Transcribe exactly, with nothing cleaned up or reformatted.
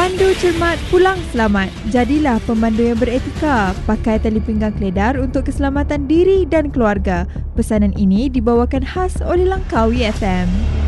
Pandu cermat, pulang selamat. Jadilah pemandu yang beretika. Pakai tali pinggang keledar untuk keselamatan diri dan keluarga. Pesanan ini dibawakan khas oleh Langkawi F M.